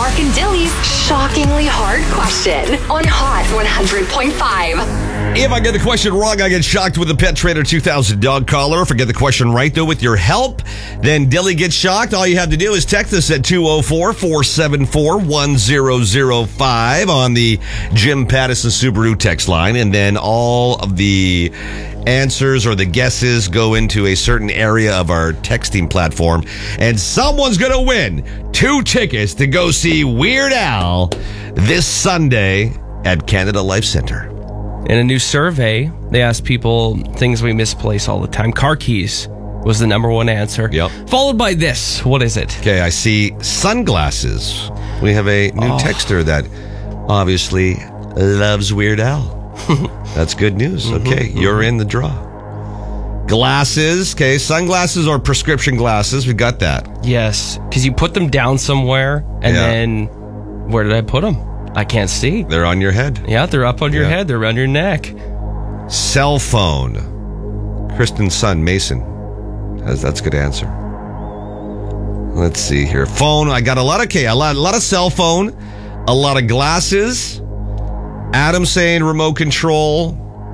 Mark and Dilly's shockingly hard question on Hot 100.5. If I get the question wrong, I get shocked with the Pet Trader 2000 dog collar. If I get the question right, though, with your help, then Dilly gets shocked. All you have to do is text us at 204-474-1005 on the Jim Pattison Subaru text line. And then all of the answers or the guesses go into a certain area of our texting platform. And someone's going to win 2 tickets to go see Weird Al this Sunday at Canada Life Center. In a new survey, they asked people things we misplace all the time. Car keys was the number one answer. Yep. Followed by this. What is it? Okay, I see sunglasses. We have a new texter that obviously loves Weird Al. That's good news. Okay, you're in the draw. Glasses. Okay, sunglasses or prescription glasses. We got that. Yes, because you put them down somewhere, and then where did I put them? I can't see. They're on your head. Yeah, they're up on your head. They're around your neck. Cell phone. Kristen's son, Mason. That's a good answer. Let's see here. Phone. I got a lot of cell phone. A lot of glasses. Adam saying remote control.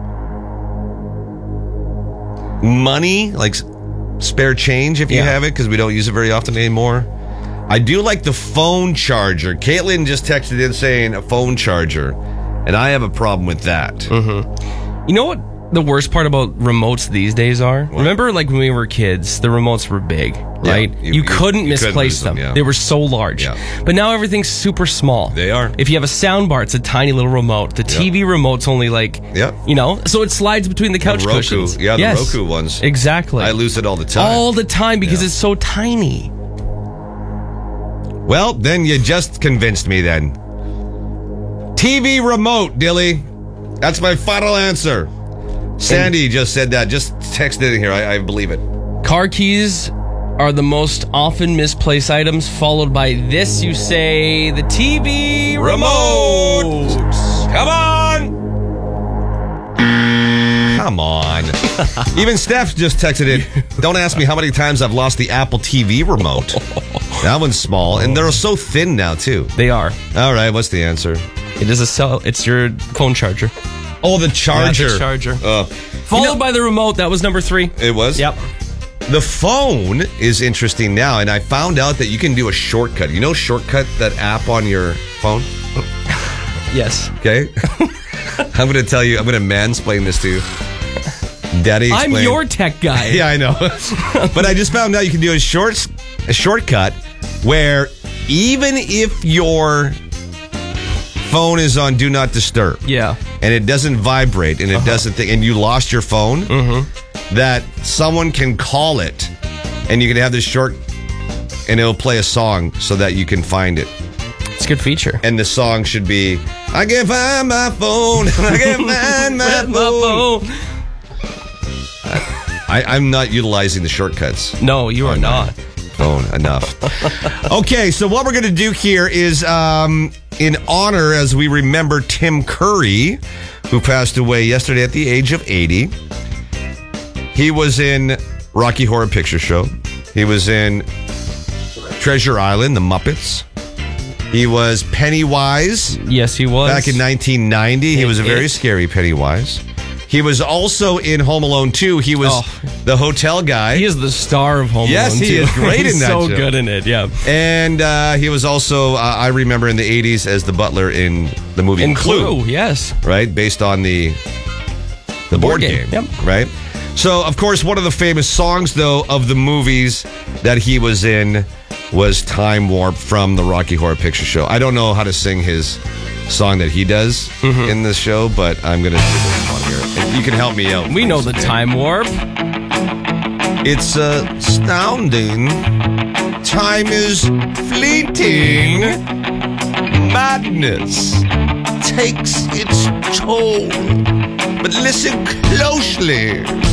Money, like spare change if you have it, because we don't use it very often anymore. I do like the phone charger. Caitlin just texted in saying a phone charger, and I have a problem with that. You know what the worst part about remotes these days are? What? Remember, like when we were kids, the remotes were big, right? You couldn't misplace them. Yeah. They were so large. Yeah. But now everything's super small. They are. If you have a sound bar, it's a tiny little remote. The TV remote's only like, so it slides between the couch cushions. Yeah, the Roku ones. Exactly. I lose it all the time. All the time because it's so tiny. Well, then you just convinced me then. TV remote, Dilly. That's my final answer. Sandy just said that. Just texted it in here. I believe it. Car keys are the most often misplaced items, followed by this. You say the TV remote. Come on. Come on. Even Steph just texted in. Don't ask me how many times I've lost the Apple TV remote. That one's small, and they're so thin now, too. They are. All right, what's the answer? It is it's your phone charger. Oh, the charger. Yeah, the charger. Followed by the remote. That was number 3. It was? Yep. The phone is interesting now, and I found out that you can do a shortcut. You know Shortcut, that app on your phone? Yes. Okay. I'm going to mansplain this to you. Daddy explained. I'm your tech guy. Yeah, I know. But I just found out you can do a shortcut where even if your phone is on Do Not Disturb, and it doesn't vibrate, and it doesn't think, and you lost your phone, that someone can call it, and you can have this and it'll play a song so that you can find it. It's a good feature. And the song should be, I can't find my phone, I can't find my phone. I'm not utilizing the shortcuts. No, you are not. Phone enough. Okay, so what we're going to do here is, in honor as we remember Tim Curry, who passed away yesterday at the age of 80. He was in Rocky Horror Picture Show. He was in Treasure Island, The Muppets. He was Pennywise. Yes, he was. Back in 1990. He was a very scary Pennywise. He was also in Home Alone 2. He was the hotel guy. He is the star of Home Alone 2. Yes, he is great in that so show. Good in it, yeah. And he was also, I remember in the 80s, as the butler in the movie Clue. Yes. Right? Based on the board game. Yep. Right? So, of course, one of the famous songs, though, of the movies that he was in was Time Warp from the Rocky Horror Picture Show. I don't know how to sing his song that he does in this show, but I'm going to do this one here. And you can help me out. We know the Time Warp. It's astounding. Time is fleeting. Madness takes its toll. But listen closely.